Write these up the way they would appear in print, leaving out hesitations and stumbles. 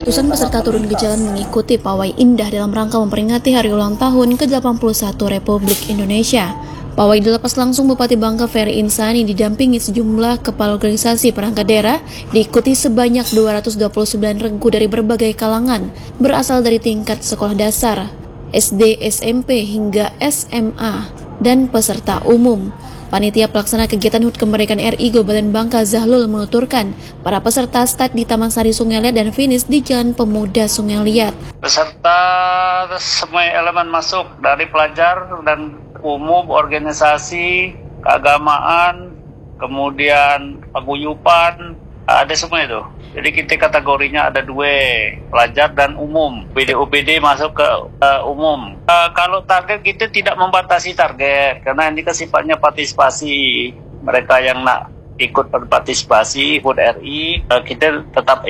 Ratusan peserta turun ke jalan mengikuti pawai indah dalam rangka memperingati hari ulang tahun ke-81 Republik Indonesia. Pawai dilepas langsung Bupati Bangka Ferry Insani didampingi sejumlah kepala organisasi perangkat daerah, diikuti sebanyak 229 regu dari berbagai kalangan, berasal dari tingkat sekolah dasar, SD, SMP hingga SMA, dan peserta umum. Panitia pelaksana kegiatan HUT Kemerdekaan RI Kabupaten Bangka Zahlul menuturkan para peserta start di Taman Sari Sungai Liat dan finish di Jalan Pemuda Sungai Liat. Peserta semua elemen masuk dari pelajar dan umum, organisasi, keagamaan, kemudian paguyuban, ada semua itu. Jadi kita kategorinya ada dua, pelajar dan umum. OPD masuk ke umum. Kalau target kita tidak membatasi target, karena ini kan sifatnya partisipasi. Mereka yang nak ikut berpartisipasi HUT RI, kita tetap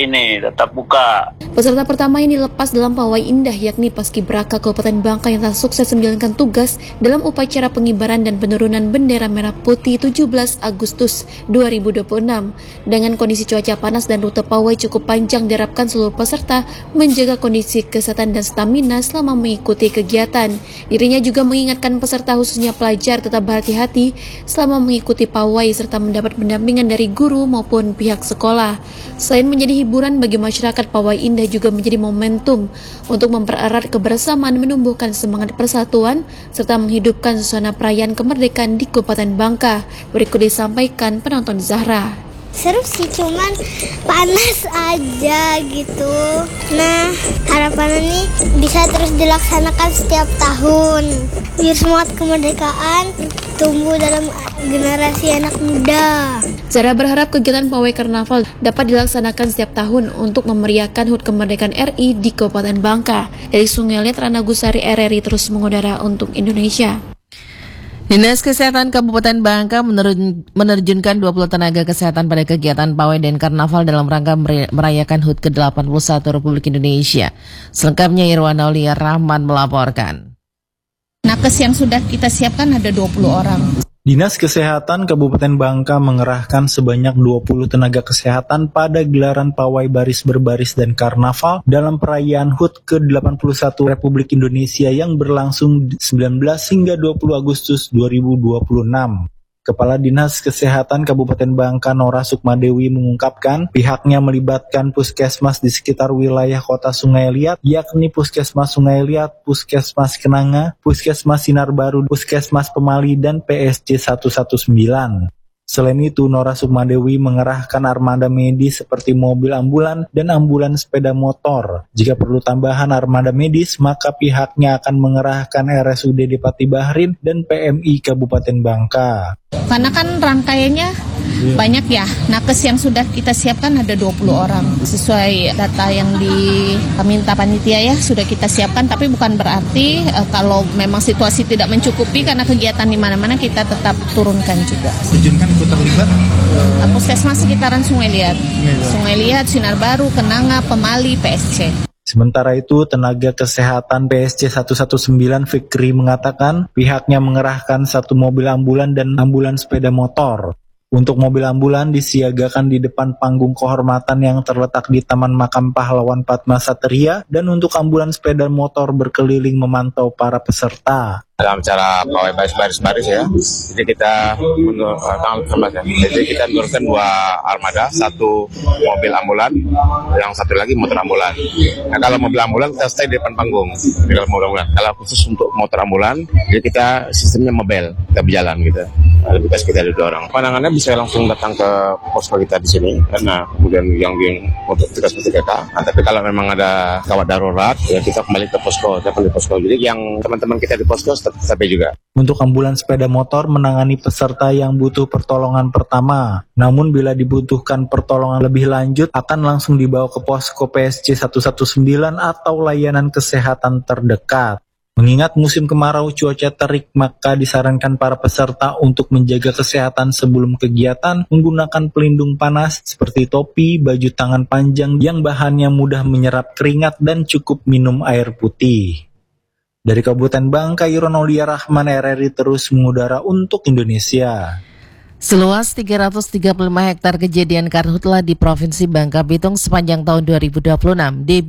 buka. Peserta pertama yang dilepas dalam pawai indah yakni Paskibraka Kabupaten Bangka yang telah sukses menjalankan tugas dalam upacara pengibaran dan penurunan bendera merah putih 17 Agustus 2026. Dengan kondisi cuaca panas dan rute pawai cukup panjang, diharapkan seluruh peserta menjaga kondisi kesehatan dan stamina selama mengikuti kegiatan. Dirinya juga mengingatkan peserta khususnya pelajar tetap berhati-hati selama mengikuti pawai serta mendapat pendampingan dari guru maupun pihak sekolah. Selain menjadi hiburan bagi masyarakat, pawai indah juga menjadi momentum untuk mempererat kebersamaan, menumbuhkan semangat persatuan, serta menghidupkan suasana perayaan kemerdekaan di Kabupaten Bangka. Berikut disampaikan penonton Zahra. Seru sih, cuman panas aja gitu. Nah, harapannya nih bisa terus dilaksanakan setiap tahun, biar semangat kemerdekaan tumbuh dalam generasi anak muda. Zahra berharap kegiatan pawai karnaval dapat dilaksanakan setiap tahun untuk memeriahkan HUT Kemerdekaan RI di Kabupaten Bangka. Dari Sungai Liat, Rana Gusari, RRI terus mengudara untuk Indonesia. Dinas Kesehatan Kabupaten Bangka menerjunkan 20 tenaga kesehatan pada kegiatan pawai dan karnaval dalam rangka merayakan HUT ke-81 Republik Indonesia. Selengkapnya Irwan Aulia Rahman melaporkan. Nakes yang sudah kita siapkan ada 20 orang. Dinas Kesehatan Kabupaten Bangka mengerahkan sebanyak 20 tenaga kesehatan pada gelaran pawai baris berbaris dan karnaval dalam perayaan HUT ke-81 Republik Indonesia yang berlangsung 19 hingga 20 Agustus 2026. Kepala Dinas Kesehatan Kabupaten Bangka Nora Sukmadewi mengungkapkan pihaknya melibatkan puskesmas di sekitar wilayah kota Sungai Liat, yakni Puskesmas Sungai Liat, Puskesmas Kenanga, Puskesmas Sinar Baru, Puskesmas Pemali, dan PSC 119. Selain itu, Nora Sukmadewi mengerahkan armada medis seperti mobil ambulan dan ambulan sepeda motor. Jika perlu tambahan armada medis, maka pihaknya akan mengerahkan RSUD Depati Bahrin dan PMI Kabupaten Bangka. Karena kan rangkaiannya banyak ya, nakes yang sudah kita siapkan ada 20 orang. Sesuai data yang diminta panitia ya, sudah kita siapkan, tapi bukan berarti kalau memang situasi tidak mencukupi karena kegiatan di mana-mana kita tetap turunkan juga. Terjunkan ikut terlibat? Puskesmas sekitaran Sungai Liat, Sinar Baru, Kenanga, Pemali, PSC. Sementara itu, tenaga kesehatan PSC 119 Fikri mengatakan pihaknya mengerahkan 1 mobil ambulan dan ambulan sepeda motor. Untuk mobil ambulan disiagakan di depan panggung kehormatan yang terletak di Taman Makam Pahlawan Padma Satria, dan untuk ambulan sepeda motor berkeliling memantau para peserta. Dalam cara pawai baris ya, jadi kita menurunkan 2 armada, 1 mobil ambulan, yang 1 lagi motor ambulan. Nah, kalau mobil ambulan kita stay di depan panggung. Kalau khusus untuk motor ambulan, jadi kita sistemnya mobile, kita berjalan gitu. Lebih baik kita ada 2 orang. Pandangannya bisa langsung datang ke posko kita di sini, karena kemudian yang untuk tugas PTK. Nah, tapi kalau memang ada gawat darurat, ya kita kembali ke posko, Jadi yang teman-teman kita di posko sampai juga. Untuk ambulan sepeda motor menangani peserta yang butuh pertolongan pertama. Namun bila dibutuhkan pertolongan lebih lanjut akan langsung dibawa ke posko PSC 119 atau layanan kesehatan terdekat. Mengingat musim kemarau cuaca terik, maka disarankan para peserta untuk menjaga kesehatan sebelum kegiatan menggunakan pelindung panas seperti topi, baju tangan panjang yang bahannya mudah menyerap keringat dan cukup minum air putih. Dari Kabupaten Bangka, Irwan Aulia Rahman, RRI terus mengudara untuk Indonesia. Seluas 335 hektar kejadian karhutla di Provinsi Bangka Belitung sepanjang tahun 2026.